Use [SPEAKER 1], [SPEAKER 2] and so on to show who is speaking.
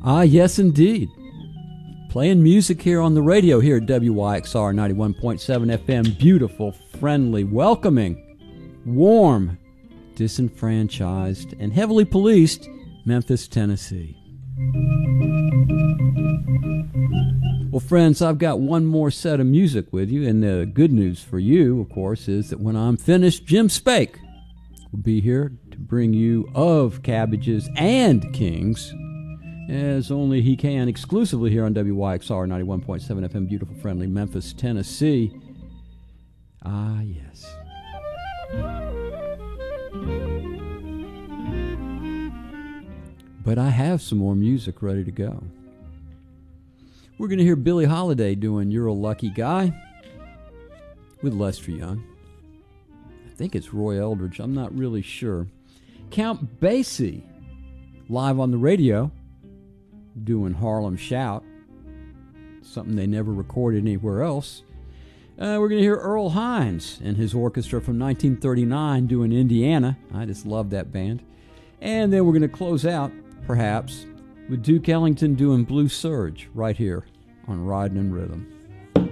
[SPEAKER 1] Ah, yes, indeed. Playing music here on the radio here at WYXR 91.7 FM. Beautiful, friendly, welcoming, warm, disenfranchised, and heavily policed Memphis, Tennessee. Well, friends, I've got one more set of music with you, and the good news for you, of course, is that when I'm finished, Jim Spake will be here to bring you Of Cabbages and Kings, as only he can, exclusively here on WYXR 91.7 FM, beautiful, friendly Memphis, Tennessee. Ah, yes. But I have some more music ready to go. We're going to hear Billie Holiday doing You're a Lucky Guy with Lester Young. I think it's Roy Eldridge. I'm not really sure. Count Basie live on the radio doing Harlem Shout, something they never recorded anywhere else. We're going to hear Earl Hines and his orchestra from 1939 doing Indiana. I just love that band. And then we're going to close out, perhaps, with Duke Ellington doing Blue Surge right here on Riding in Rhythm.